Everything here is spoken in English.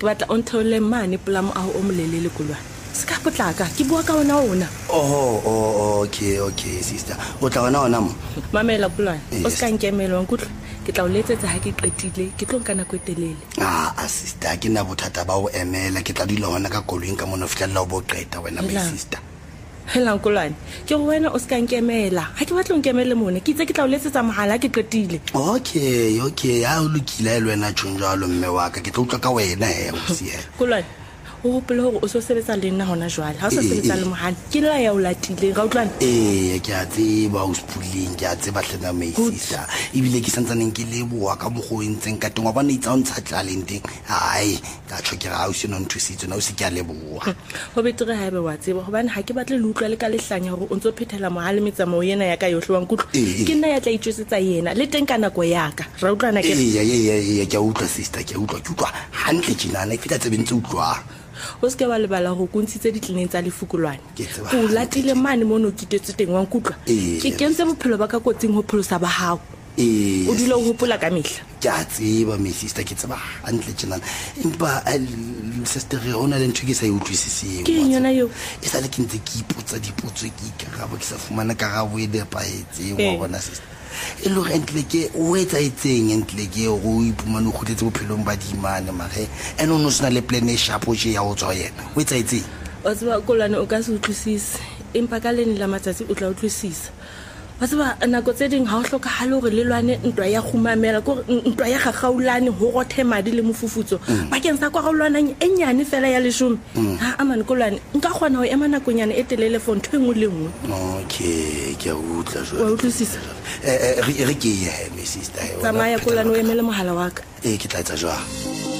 ke batla o ntheole mane pela mo ao o molelele Kolwane se ka potlaka ke bua ka ona okay sister o tla ona mo mamela Kolwane o se ka nkemela wa nkutlo ke tla o letsetsa ha ke qetile ke tlo nka nako e telele sister ke na bothata ba o emela ke tla dula hona ka koloing ka mona fitla o bo qeta wena my sister hela Kolwane ke go wena o se ka nkemela ha ke batla o nkemele mone ke itse ke tla o letsetsa mohala ke qetile okay ha o lokile le wena tshonjalo mme wa ka ke tlo utlwa ka wena o siya Kolwane o hopole hore o so sebetsa le nna hona jwale ha o so sebetsa le mohani ke la ya o latile ga utlwana ke a tseba o spulling ke a tseba hlena my sister ibile ke santsaneng ke leboa ka bogo entseng ka teng wa bana itsa o ntsha tlalenteng hai ka tshokela ha o se no nthusitse na o se ke a leboa ho betere ha ebe wa tseba hobane ha ke batle le utlwa le ka lehlanya hore o ntso phethela mohale metsamao yena ya ka yohle wa nkutlo ke nna ya tla itjwetsa yena le teng ka nako ya ka ra utlwana ke ke a utlwa sister ke a utlwa hantle tjinana ke fitla tsebentse utlwa o se ke ba lebala go kuntsitse ditleneng tsa lefukulwane o latile mane mo no kitetse teng wa nkutlwa ke kentse bophelo ba ka kotsing ho pholosa ba hao o dula o hopola ka mehla ke a tseba my sister ke tseba hantle tjenana empa sister re ona le ntho ke sa utlwisiseng ke yona yo e sa le ke ntse ke ipotsa dipotso ke ikarabo ke sa fumana karabo e depaetseng wa bona sister e lo rentle ke o etsa itseng entle ke o ipumana o khutetse bophelong ba dimane mare eno no sena le plan e sharp o ya o tswa yena o etsa itseng wa tseba Kolwane o ka se utlwisise empa ka leni la matsatsi o tla utlwisisa wa tseba nako tse ding ha o hlokahale hore le lwane ntwa ya khumamela ko ntwa ya gagaulane ho rothe madi le mofufutso bakeng sa kwa golwanang e nyane fela ya 10 amane Kolwane nka kgona ho ema nakonyana e telele for ntho engwe le engwe okay ke a utlwa jwa wa utlwisisa re ke ye my sister tsamaya Kolwane o emele mohala wa ka ke tla etsa jwa